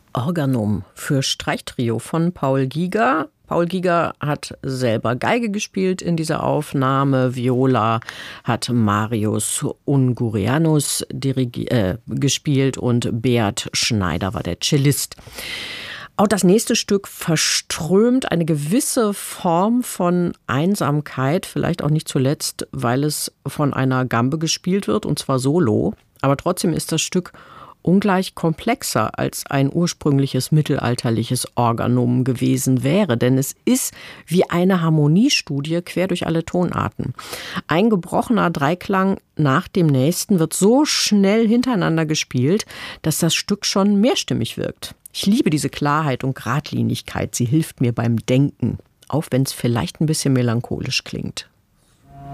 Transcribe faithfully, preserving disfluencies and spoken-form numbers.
Organum für Streichtrio von Paul Giger. Paul Giger hat selber Geige gespielt in dieser Aufnahme. Viola hat Marius Ungurianus dirigi- äh, gespielt und Beat Schneider war der Cellist. Auch das nächste Stück verströmt eine gewisse Form von Einsamkeit, vielleicht auch nicht zuletzt, weil es von einer Gambe gespielt wird, und zwar solo. Aber trotzdem ist das Stück ungleich komplexer als ein ursprüngliches mittelalterliches Organum gewesen wäre. Denn es ist wie eine Harmoniestudie quer durch alle Tonarten. Ein gebrochener Dreiklang nach dem nächsten wird so schnell hintereinander gespielt, dass das Stück schon mehrstimmig wirkt. Ich liebe diese Klarheit und Geradlinigkeit. Sie hilft mir beim Denken, auch wenn es vielleicht ein bisschen melancholisch klingt.